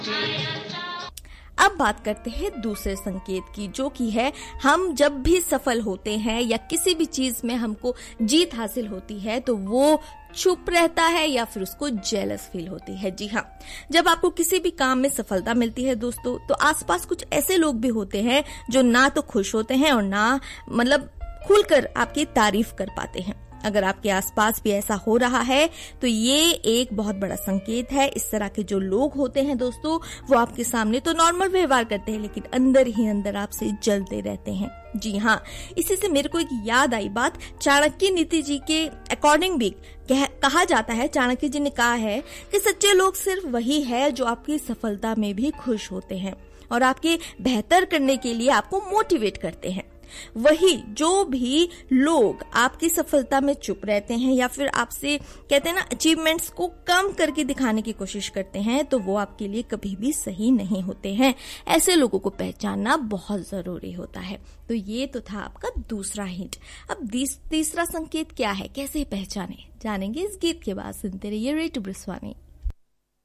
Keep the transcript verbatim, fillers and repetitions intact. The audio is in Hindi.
अब बात करते हैं दूसरे संकेत की, जो कि है हम जब भी सफल होते हैं या किसी भी चीज में हमको जीत हासिल होती है तो वो चुप रहता है या फिर उसको जेलस फील होती है। जी हाँ, जब आपको किसी भी काम में सफलता मिलती है दोस्तों, तो आसपास कुछ ऐसे लोग भी होते हैं जो ना तो खुश होते हैं और ना मतलब खुलकर आपकी तारीफ कर पाते हैं। अगर आपके आसपास भी ऐसा हो रहा है तो ये एक बहुत बड़ा संकेत है। इस तरह के जो लोग होते हैं दोस्तों, वो आपके सामने तो नॉर्मल व्यवहार करते हैं लेकिन अंदर ही अंदर आपसे जलते रहते हैं। जी हाँ, इसी से मेरे को एक याद आई बात, चाणक्य नीति जी के अकॉर्डिंग भी कह, कहा जाता है, चाणक्य जी ने कहा है कि सच्चे लोग सिर्फ वही है जो आपकी सफलता में भी खुश होते हैं और आपके बेहतर करने के लिए आपको मोटिवेट करते हैं। वही जो भी लोग आपकी सफलता में चुप रहते हैं या फिर आपसे कहते हैं ना अचीवमेंट्स को कम करके दिखाने की कोशिश करते हैं, तो वो आपके लिए कभी भी सही नहीं होते हैं। ऐसे लोगों को पहचानना बहुत जरूरी होता है। तो ये तो था आपका दूसरा हिंट। अब तीसरा संकेत क्या है, कैसे पहचाने, जानेंगे इस गीत के बाद। सुनते रहिए रेडियो ब्रिस्वानी।